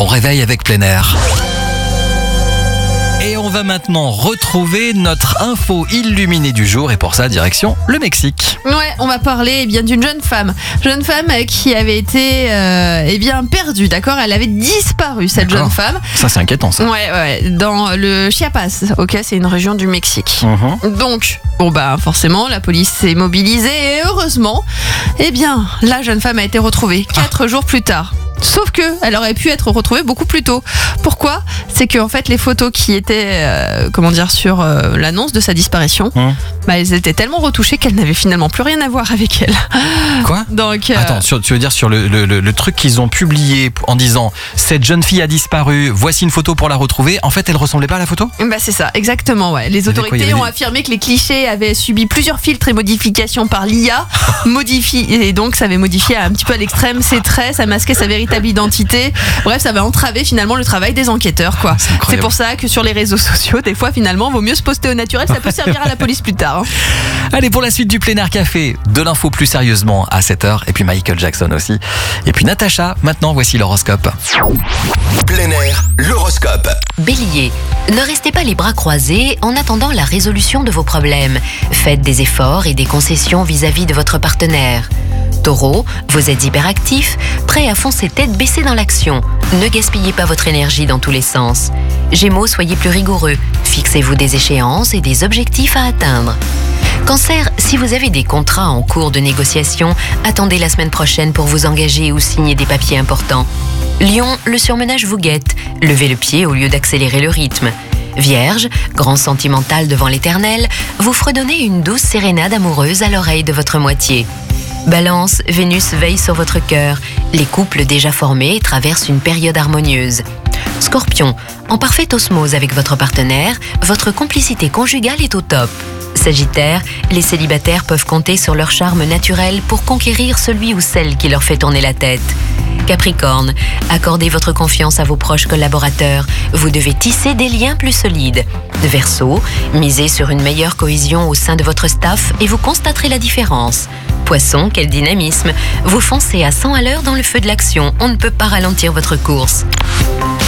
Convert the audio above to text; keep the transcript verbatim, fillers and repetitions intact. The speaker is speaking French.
réveil avec plein air. Et on va maintenant retrouver notre info illuminée du jour et pour ça, direction le Mexique. Ouais, on va parler eh bien d'une jeune femme, jeune femme qui avait été euh, eh bien perdue, d'accord. Elle avait disparu cette D'accord. jeune femme. Ça, c'est inquiétant, ça. Ouais, ouais, dans le Chiapas. Ok, c'est une région du Mexique. Mhm. Donc, bon bah forcément, la police s'est mobilisée et heureusement, eh bien, la jeune femme a été retrouvée quatre jours plus tard. Sauf que elle aurait pu être retrouvée beaucoup plus tôt. Pourquoi ? C'est que en fait les photos qui étaient euh, comment dire sur euh, l'annonce de sa disparition, Hum. bah elles étaient tellement retouchées qu'elles n'avaient finalement plus rien à voir avec elle. Quoi ? Donc euh, Attends, sur- tu veux dire sur le, le, le, le truc qu'ils ont publié en disant cette jeune fille a disparu, voici une photo pour la retrouver. En fait, elle ressemblait pas à la photo ? bah c'est ça, exactement. Ouais. Les avait quoi, autorités il y avait ont des- affirmé que les clichés avaient subi plusieurs filtres et modifications par l'I A, modifie et donc ça avait modifié un petit peu à l'extrême ses traits, ça masquait sa véritable identité. Bref, ça va entraver finalement le travail des enquêteurs, quoi. C'est incroyable. C'est pour ça que sur les réseaux sociaux, des fois finalement, vaut mieux se poster au naturel, ça peut servir à la police plus tard. hein. Allez, pour la suite du Plein Air Café, de l'info plus sérieusement à sept heures et puis Michael Jackson aussi. Et puis Natacha, maintenant voici l'horoscope. Plein air, l'horoscope. Bélier, ne restez pas les bras croisés en attendant la résolution de vos problèmes. Faites des efforts et des concessions vis-à-vis de votre partenaire. Taureau, vous êtes hyperactif, prêt à foncer tête baissée dans l'action. Ne gaspillez pas votre énergie dans tous les sens. Gémeaux, soyez plus rigoureux. Fixez-vous des échéances et des objectifs à atteindre. Cancer, si vous avez des contrats en cours de négociation, attendez la semaine prochaine pour vous engager ou signer des papiers importants. Lion, le surmenage vous guette. Levez le pied au lieu d'accélérer le rythme. Vierge, grand sentimental devant l'éternel, vous fredonnez une douce sérénade amoureuse à l'oreille de votre moitié. Balance, Vénus veille sur votre cœur. Les couples déjà formés traversent une période harmonieuse. Scorpion, en parfaite osmose avec votre partenaire, votre complicité conjugale est au top. Sagittaire, les célibataires peuvent compter sur leur charme naturel pour conquérir celui ou celle qui leur fait tourner la tête. Capricorne, accordez votre confiance à vos proches collaborateurs. Vous devez tisser des liens plus solides. Verseau, misez sur une meilleure cohésion au sein de votre staff et vous constaterez la différence. Poisson, quel dynamisme. Vous foncez à cent à l'heure dans le feu de l'action. On ne peut pas ralentir votre course.